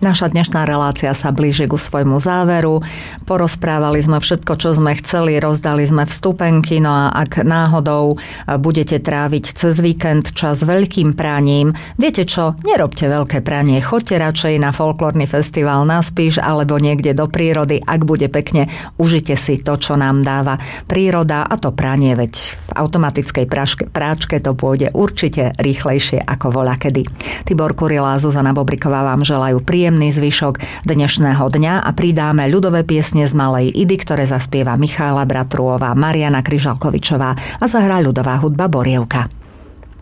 Naša dnešná relácia sa blíži ku svojmu záveru. Porozprávali sme všetko, čo sme chceli, rozdali sme vstupenky, no a ak náhodou budete tráviť cez víkend čas veľkým praním, viete čo, nerobte veľké pranie, choďte radšej na folklórny festival na Spiš alebo niekde do prírody, ak bude pekne, užite si to, čo nám dáva príroda a to pranie, veď v automatickej práčke to pôjde určite rýchlejšie ako voľakedy. Tibor Kurila a Zuzana Bobriková vám želajú príjemný zvyšok dnešného dňa a pridáme ľudové piesne z Malej Idy, ktoré zaspieva Michála Bratruová, Mariana Kryžalkovičová a zahrá ľudová hudba Borievka.